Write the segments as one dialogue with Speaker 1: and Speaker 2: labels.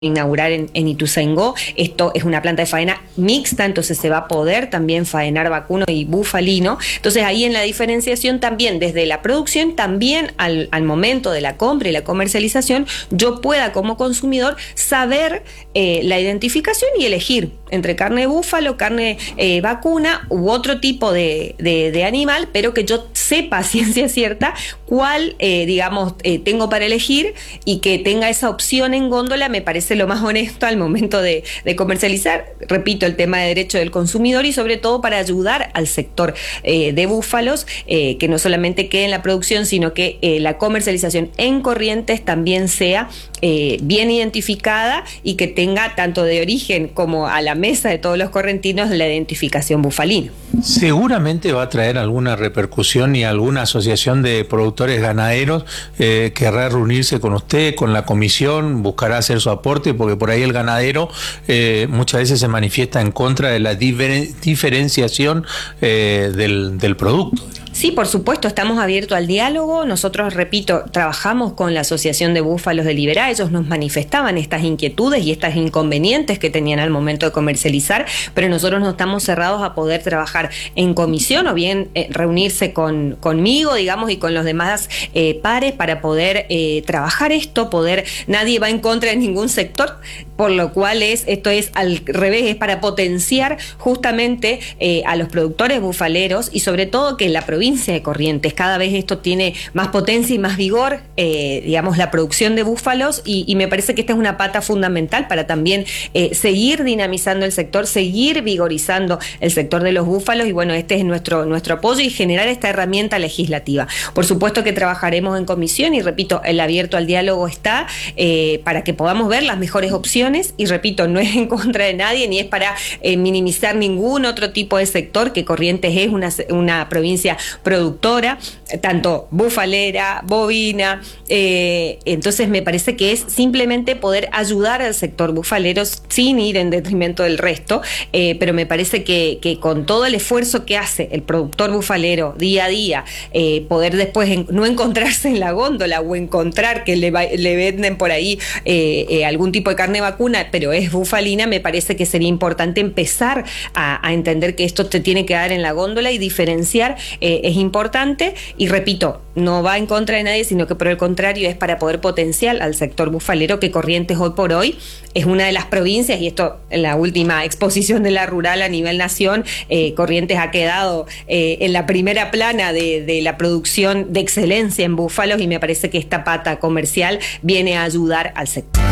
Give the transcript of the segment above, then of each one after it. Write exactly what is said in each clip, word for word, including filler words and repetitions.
Speaker 1: inaugurar en, en Ituzaingó. Esto es una planta de faena mixta, entonces se va a poder también faenar vacuno y bufalino. Entonces ahí en la diferenciación también, desde la producción, también al, al momento de la compra y la comercialización, yo pueda como consumidor saber eh, la identificación y elegir entre carne de búfalo, carne eh, vacuna u otro tipo de, de, de animal, pero que yo sepa a ciencia cierta cuál, eh, digamos, eh, tengo para elegir, y que tenga esa opción en góndola me parece lo más honesto al momento de, de comercializar. Repito, el tema de derecho del consumidor, y sobre todo para ayudar al sector eh, de búfalos, eh, que no solamente quede en la producción, sino que eh, la comercialización en Corrientes también sea eh, bien identificada, y que tenga tanto de origen como a la mesa de todos los correntinos la identificación bufalina.
Speaker 2: Seguramente va a traer alguna repercusión, y alguna asociación de productores ganaderos eh, querrá reunirse con usted, con la comisión, buscará hacer su aporte, porque por ahí el ganadero eh, muchas veces se manifiesta en contra de la difer- diferenciación eh, del, del producto.
Speaker 1: Sí, por supuesto, estamos abiertos al diálogo. Nosotros, repito, trabajamos con la Asociación de Búfalos de Liberá. Ellos nos manifestaban estas inquietudes y estas inconvenientes que tenían al momento de comercializar, pero nosotros no estamos cerrados a poder trabajar en comisión, o bien eh, reunirse con, conmigo, digamos, y con los demás eh, pares para poder eh, trabajar esto. Poder, nadie va en contra de ningún sector, por lo cual es esto es al revés, es para potenciar justamente eh, a los productores bufaleros, y sobre todo que la provincia de Corrientes cada vez esto tiene más potencia y más vigor, eh, digamos, la producción de búfalos, y, y me parece que esta es una pata fundamental para también eh, seguir dinamizando el sector, seguir vigorizando el sector de los búfalos, y bueno, este es nuestro, nuestro apoyo, y generar esta herramienta legislativa. Por supuesto que trabajaremos en comisión, y repito, el abierto al diálogo está eh, para que podamos ver las mejores opciones, y repito, no es en contra de nadie, ni es para eh, minimizar ningún otro tipo de sector, que Corrientes es una, una provincia productora, tanto bufalera, bovina, eh, entonces me parece que es simplemente poder ayudar al sector bufalero sin ir en detrimento del resto, eh, pero me parece que, que con todo el esfuerzo que hace el productor bufalero día a día, eh, poder después en, no encontrarse en la góndola, o encontrar que le, le venden por ahí eh, eh, algún tipo de carne vacuna, pero es bufalina, me parece que sería importante empezar a, a entender que esto te tiene que dar en la góndola, y diferenciar eh, es importante, y repito, no va en contra de nadie, sino que por el contrario es para poder potenciar al sector bufalero, que Corrientes hoy por hoy es una de las provincias, y esto en la última exposición de la rural a nivel nación, eh, Corrientes ha quedado eh, en la primera plana de, de la producción de excelencia en búfalos, y me parece que esta pata comercial viene a ayudar al sector.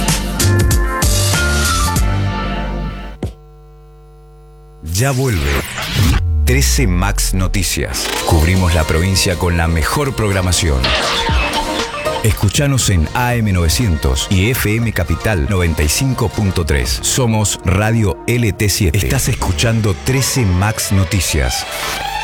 Speaker 3: Ya vuelve trece Max Noticias. Cubrimos la provincia con la mejor programación. Escuchanos en A M novecientos y F M Capital noventa y cinco punto tres. Somos Radio L T siete. Estás escuchando trece Max Noticias.